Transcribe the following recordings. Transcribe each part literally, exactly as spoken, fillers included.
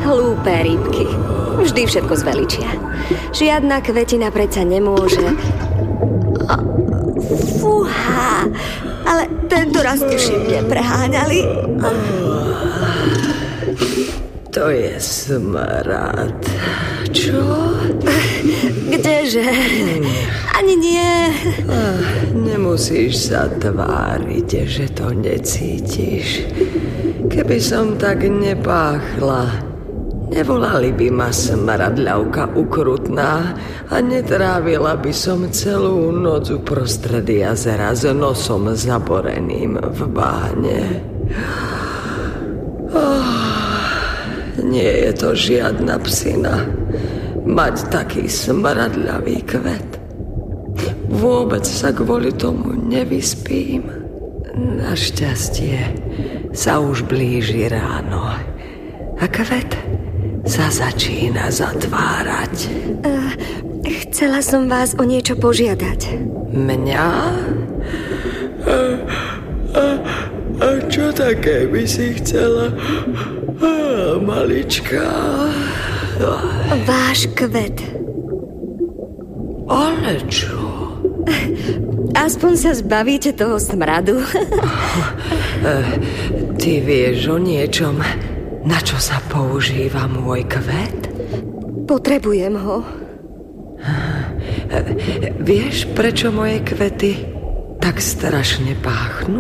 Hlúpe rybky. Vždy všetko zveličia. Žiadna kvetina predsa nemôže... Fúha, ale tento raz ste šibne preháňali. To je smrad. Čo? Kdeže? Ani nie. Nemusíš sa tváriť, že to necítiš. Keby som tak nepáchla, nevolali by ma smradľavka ukrutná a netrávila by som celú noc uprostred jazera s nosom zaboreným v bahne. Oh, nie je to žiadna psina mať taký smradľavý kvet. Vôbec sa kvôli tomu nevyspím. Našťastie sa už blíži ráno a kvet sa začína zatvárať. Uh, chcela som vás o niečo požiadať. Mňa? A, a, a čo také by si chcela, a, malička? Váš kvet. Ale čo? Aspoň sa zbavíte toho smradu. Ty vieš o niečom, na čo sa používa môj kvet? Potrebujem ho. Vieš, prečo moje kvety tak strašne páchnú?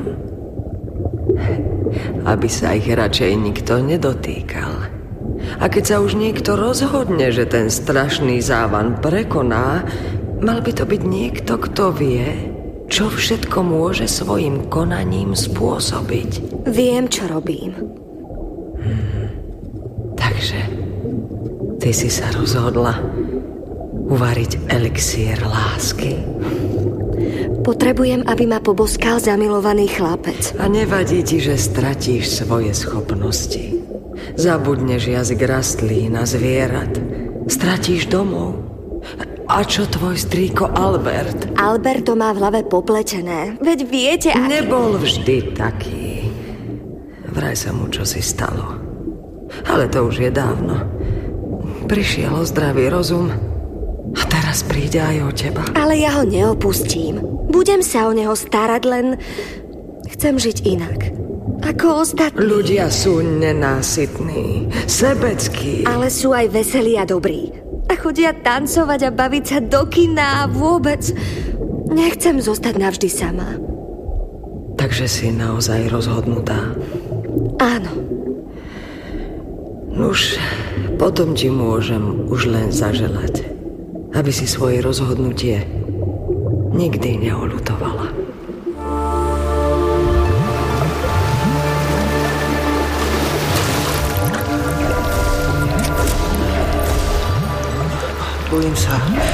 Aby sa ich radšej nikto nedotýkal. A keď sa už niekto rozhodne, že ten strašný závan prekoná, mal by to byť niekto, kto vie, čo všetko môže svojim konaním spôsobiť. Viem, čo robím. Hmm. Takže ty si sa rozhodla uvariť elixír lásky. Potrebujem, aby ma poboskal zamilovaný chlapec. A nevadí ti, že stratíš svoje schopnosti. Zabudneš jazyk rastlín a zvierat. Stratíš domov. A čo tvoj strýko Albert? Alberto má v hlave popletené. Veď viete, aký... Nebol vždy taký. Vraj sa mu čosi stalo. Ale to už je dávno. Prišiel o zdravý rozum a teraz príde aj o teba. Ale ja ho neopustím. Budem sa o neho starať, len chcem žiť inak. Ako ostatní. Ľudia sú nenásytní, sebeckí. Ale sú aj veselí a dobrí. A chodia tancovať a baviť sa do kina a vôbec nechcem zostať navždy sama. Takže si naozaj rozhodnutá? Áno. Nuž, potom ti môžem už len zaželať, aby si svoje rozhodnutie nikdy neoľutovala. Bojím sa.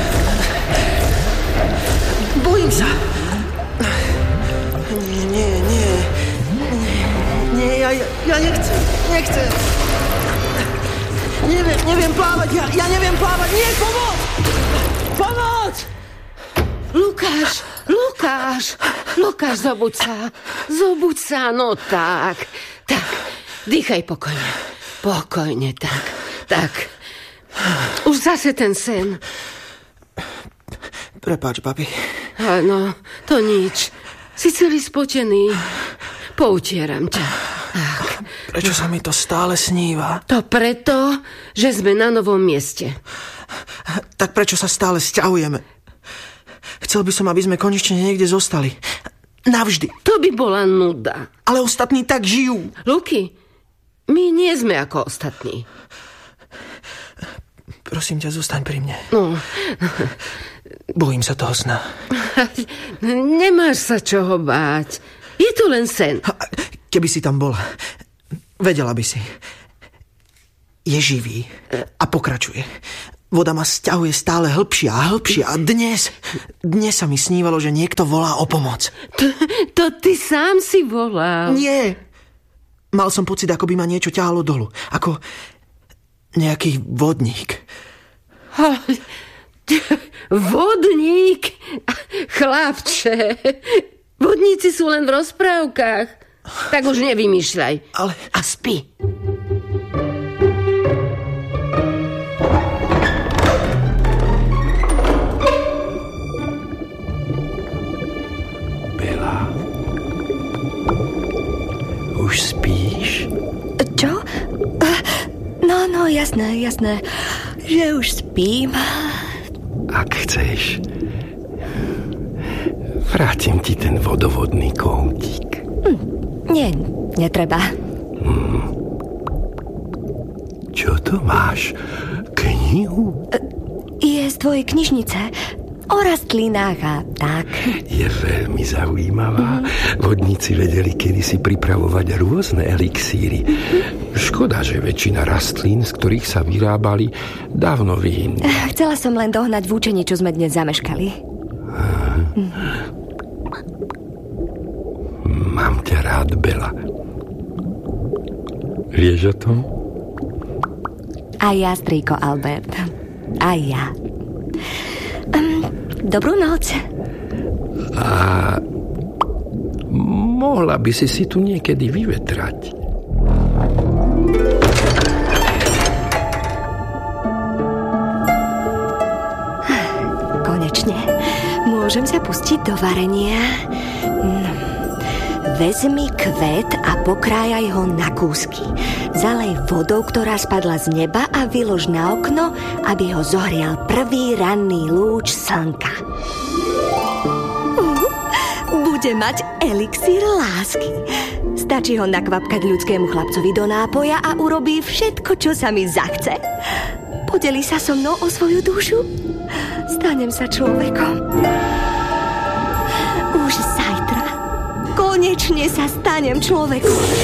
Bojím sa. Nie, nie, nie. Nie, ja, ja nechcem. Nechcem. Neviem, neviem plávať. Ja, ja neviem plávať. Nie, pomoc! Pomoc! Lukáš, Lukáš, Lukáš, zobuď sa. Zobuď sa, no tak. Tak, dýchaj pokojne. Pokojne, tak. Tak. Už zase ten sen. Prepáč, papi. Áno, to nič. Si celý spotený. Poutieram ťa. Tak. Prečo sa mi to stále sníva? To preto, že sme na novom mieste. Tak prečo sa stále sťahujeme? Chcel by som, aby sme konečne niekde zostali. Navždy. To by bola nuda. Ale ostatní tak žijú. Luky, my nie sme ako ostatní. Prosím ťa, zostaň pri mne. No. Bojím sa toho sna. Nemáš sa čoho báť. Je to len sen. Keby si tam bola, vedela by si. Je živý a pokračuje. Voda ma sťahuje stále hlbšie a hlbšie a dnes, dnes sa mi snívalo, že niekto volá o pomoc. To, to ty sám si volal. Nie. Mal som pocit, ako by ma niečo ťahalo dolu. Ako nejaký vodník. Vodník? Chlapče, vodníci sú len v rozprávkach. Tak už nevymýšľaj. Ale... A spí. No, no, jasné, jasné, že už spím. Ak chceš, vrátim ti ten vodovodný koutík. Hm, nie, netreba. Hmm. Čo to máš? Knihu? Je z tvojej knižnice. O rastlinách a tak. Je veľmi zaujímavá. Mm-hmm. Vodníci vedeli kedysi pripravovať rôzne elixíry. Mm-hmm. Škoda, že väčšina rastlín, z ktorých sa vyrábali, dávno vyhynuli. Chcela som len dohnať v učení, čo sme dnes zameškali. Mm. Mám ťa rád, Bela. Vieš o tom? A ja, strýko Albert. A ja. Um, dobrú noc. A mohla by si si tu niekedy vyvetrať. Konečne. Môžem sa pustiť do varenia. Vezmi kvet a pokrájaj ho na kúsky. Zalej vodou, ktorá spadla z neba a vylož na okno, aby ho zohrial prvý ranný lúč slnka. Uh, bude mať elixír lásky. Stačí ho nakvapkať ľudskému chlapcovi do nápoja a urobí všetko, čo sa mi zachce. Podeli sa so mnou o svoju dušu. Stanem sa človekom. Už zajtra. Konečne sa stanem človekom.